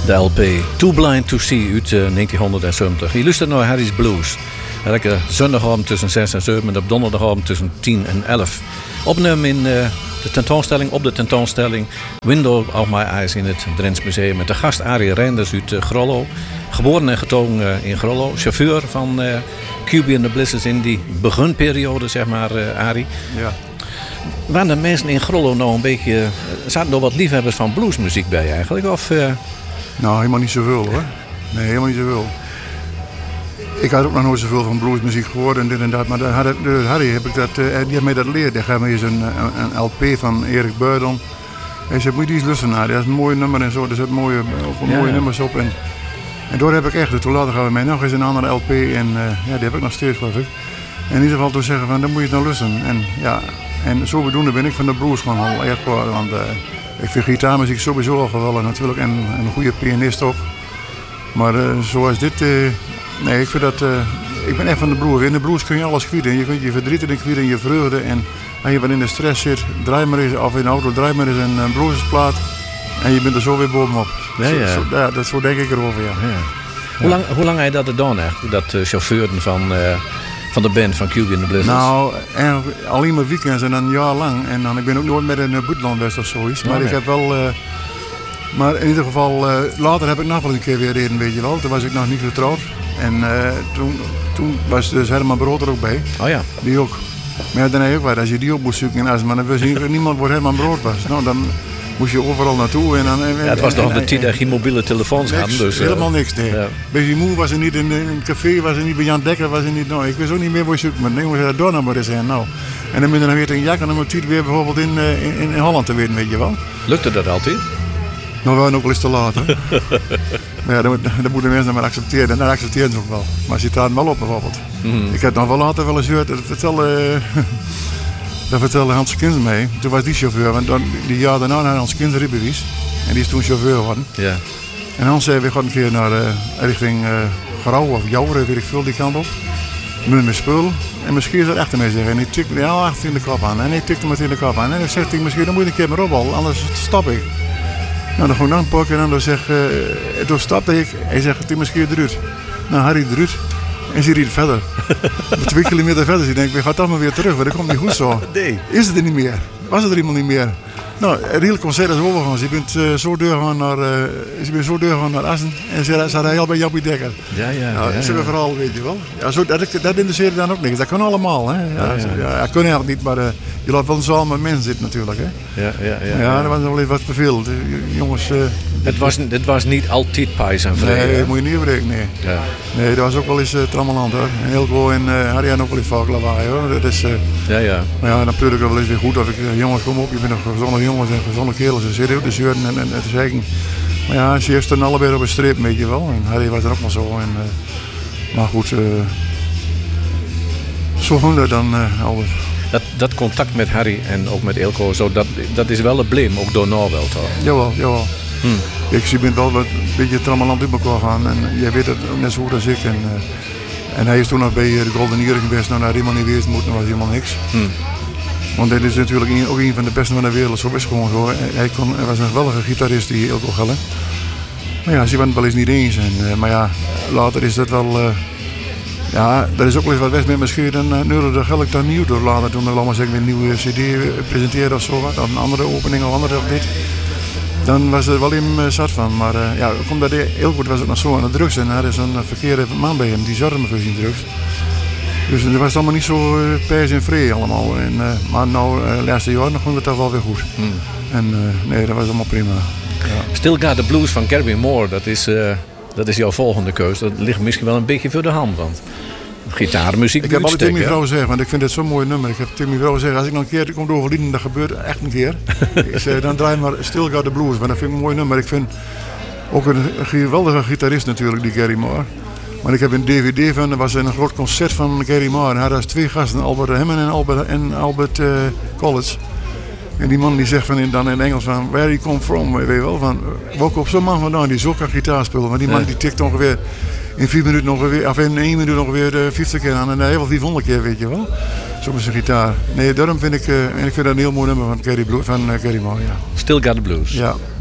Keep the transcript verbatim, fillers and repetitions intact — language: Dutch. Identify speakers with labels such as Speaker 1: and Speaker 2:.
Speaker 1: De L P Too Blind to See uit uh, negentien zeventig. Je luistert naar Harry's Blues. Elke zondagavond tussen zes en zeven en op donderdagavond tussen tien en elf. Opname in uh, de tentoonstelling, op de tentoonstelling Window of My Eyes in het Drents Museum. Met de gast Arie Reinders uit uh, Grollo. Geboren en getogen uh, in Grollo. Chauffeur van uh, Q B and the Blizzards in die beginperiode, zeg maar, uh, Arie.
Speaker 2: Ja.
Speaker 1: Waren de mensen in Grollo nou een beetje... Uh, zaten er wat liefhebbers van bluesmuziek bij eigenlijk? Of... Uh...
Speaker 2: Nou, helemaal niet zoveel hoor. Nee, helemaal niet zoveel. Ik had ook nog nooit zoveel van bluesmuziek gehoord en dit en dat. Maar de, de Harry, heb ik dat, uh, die heeft mij dat geleerd. Die gaf me eens een, een, een L P van Erik Buidon. Hij zei, moet je die eens luisteren naar. Dat is een mooi nummer en zo. Er zitten mooie, ook
Speaker 1: ja,
Speaker 2: mooie
Speaker 1: ja.
Speaker 2: nummers op. En, en door heb ik echt, toen later gaan we mij nog eens een andere L P. En uh, ja, die heb ik nog steeds, geloof ik. En in ieder geval toen zeggen van, dan moet je het nou luisteren. En ja, en zodoende ben ik van de blues gewoon al echt geworden. Want uh, ik vind gitaarmuziek sowieso al geweldig natuurlijk. En, en een goede pianist ook. Maar uh, zoals dit... Uh, Nee, ik vind dat... Uh, ik ben echt van de blues. In de blues kun je alles kwijt. Je kunt je verdriet in kwijt en je vreugde. En als je wat in de stress zit, draai maar eens, of in de auto, draai maar eens een, een bluesplaat. En je bent er zo weer bovenop.
Speaker 1: Ja, ja.
Speaker 2: Zo, zo, ja, dat, zo denk ik erover, ja.
Speaker 1: ja. Hoe lang, hoe lang heb je dat gedaan eigenlijk? Dat uh, chauffeuren van, uh, van de band van Q B and the Blizzards?
Speaker 2: Nou, alleen maar weekends en dan een jaar lang. En dan, ik ben ook nooit met een uh, buitenland geweest of zoiets. Maar
Speaker 1: oh, nee.
Speaker 2: ik heb wel... Uh, maar in ieder geval, uh, later heb ik nog wel een keer weer reden, weet je wel. Toen was ik nog niet getrouwd. En uh, toen, toen was dus Herman Brood er ook bij.
Speaker 1: Oh ja.
Speaker 2: Die ook. Maar ja, dan heb je ook wat. Als je die op moest zoeken in Assen, maar dan wist je niemand waar Herman Brood was. Nou, dan moest je overal naartoe. En dan, en,
Speaker 1: ja, het was
Speaker 2: en,
Speaker 1: toch
Speaker 2: en,
Speaker 1: de tijd dat geen mobiele telefoons
Speaker 2: niks,
Speaker 1: hadden. Dus,
Speaker 2: helemaal
Speaker 1: uh,
Speaker 2: niks, nee. Ja. Bij Moe was er niet, in een café was er niet, bij Jan Dekker was er niet. Nou, ik wist ook niet meer waar je zoekt. Maar dan moest je dat door naar maar eens zijn. Nou. En dan moet je dan weer een jak en dan moet je het weer bijvoorbeeld in, in, in Holland te weten, weet je wel.
Speaker 1: Lukte dat altijd?
Speaker 2: Nou, we waren ook wel eens te laat. Hè? Maar ja, dat, dat moeten mensen maar accepteren. En dat accepteren ze ook wel. Maar ze traden wel op bijvoorbeeld. Mm-hmm. Ik heb nog wel later wel eens gehoord, dat vertelde, dat vertelde Hans Kins mee. Toen was die chauffeur, want dan, die jaar daarna had Hans Kins rijbewijs. En die is toen chauffeur geworden.
Speaker 1: Ja.
Speaker 2: En Hans zei, we gaan een keer naar uh, richting uh, Grauw of Jouweren, weet ik veel, die kant op. Met mijn spul. En misschien is dat achter mij zeggen. En die tikte me ja, achter in de kop aan. En hij tikte me in de kop aan. En ik zeg tegen misschien, dan moet je een keer maar op al, anders stap ik. Nou, dan ga ik dan pakken en dan zeg uh, toen stapte ik. Hij zegt, het is misschien eruit. Nou, Harry eruit. En ze riet verder. Twee kilometer verder. Ik denk, we gaan toch maar weer terug, want dat komt niet goed zo.
Speaker 1: Nee.
Speaker 2: Is het er niet meer? Was het er iemand niet meer? Nou, het hele concert is overgegaan. Ze bent uh, zo doorgaan naar, uh, ze bent zo doorgaan naar Assen. En ze zat hij al bij Jappie Dekker.
Speaker 1: Ja, ja.
Speaker 2: Nou, dat is een verhaal, weet je wel. Ja, zo, dat, dat interesseert dan ook niks. Dat kan allemaal, hè. Ja, ja, ja. ja, dat kan eigenlijk niet, maar uh, je laat wel een zaal met mensen zitten natuurlijk, hè.
Speaker 1: Ja, ja, ja.
Speaker 2: Ja, ja. Dat was nog wel even wat vervelend. Jongens... Uh,
Speaker 1: het, was, het was niet altijd pijs en vrede.
Speaker 2: Nee, dat moet je niet bedenken, nee.
Speaker 1: Ja.
Speaker 2: Nee, dat was ook wel eens uh, trammeland, hoor. En Hilco en uh, Harry hadden ook wel eens vaak lawaai, hoor. Dat is... Uh,
Speaker 1: ja, ja.
Speaker 2: Maar ja, dan probeer ik wel eens weer goed. Of ik, uh, jongens, kom op, je bent nog gezonde jongens en gezonde kerels. Ze zitten ook te zeuren en, en, en te zeggen. Maar ja, ze heeft dan allebei op een streep, weet je wel. En Harry was er ook maar zo. En, uh, maar goed, uh, zo vond dat dan, uh, Albert.
Speaker 1: Dat, dat contact met Harry en ook met Eelco, zo, dat, dat is wel een probleem, ook door nou wel, toch?
Speaker 2: Jawel, jawel.
Speaker 1: Hmm.
Speaker 2: Kijk, je bent wel wat, een beetje trammeland in elkaar gaan. En jij weet het net zo goed als ik. En, uh, en hij is toen nog bij de Golden Earring geweest. Nou, daar helemaal niet geweest moet, was helemaal niks. Hmm. Want dit is natuurlijk een, ook een van de beste van de wereld. Zo is het gewoon zo. Hij, kon, hij was een geweldige gitarist, die Eelco Gelle. Maar ja, ze waren het wel eens niet eens. En, uh, maar ja, later is dat wel... Uh, ja, dat is ook wel eens wat weg met misschien. Dan uh, neurde de Gelle dan nieuw door later. Toen we allemaal zeggen, een nieuwe cd presenteren of zo wat. Of een andere opening of andere of dit. Dan was er wel in uh, zat van. Maar uh, ja, omdat hij heel goed was het nog zo aan de drugs. En er is een uh, verkeerde man bij hem, die zorgde me voor zijn drugs. Dus het was allemaal niet zo uh, pers en vrij allemaal. En, uh, maar nou, de uh, laatste jaren nog ging het toch wel weer goed. Hmm. En uh, nee, dat was allemaal prima. Ja.
Speaker 1: Still Got the Blues van Gary Moore, dat is, uh, dat is jouw volgende keus. Dat ligt misschien wel een beetje voor de hand. Want gitaarmuziek.
Speaker 2: Ik heb altijd tegen mijn vrouw gezegd, want ik vind het zo'n mooi nummer. Ik heb tegen mijn vrouw gezegd, als ik nog een keer kom overlijden, dat gebeurt echt een keer. Ik zei, dan draai maar Still Got the Blues, want dat vind ik een mooi nummer. Ik vind ook een, een geweldige gitarist natuurlijk, die Gary Moore. Maar ik heb een D V D van, er was een groot concert van Gary Moore. En hij had twee gasten, Albert Hammond en Albert, en Albert uh, Collins. En die man die zegt van in, dan in Engels van, where you come from, weet je wel. Van, welke op zo'n man vandaan die zo kan gitaar spelen. Want die man die tikt ongeveer in vier minuten ongeveer, of in één minuut ongeveer de vijftig keer aan. En hij heeft vierhonderd keer, weet je wel. Zo met zijn gitaar. Nee, daarom vind ik, uh, en ik vind dat een heel mooi nummer van Gary, Blue, van, uh, Gary Moore, ja.
Speaker 1: Still Got the Blues.
Speaker 2: Ja.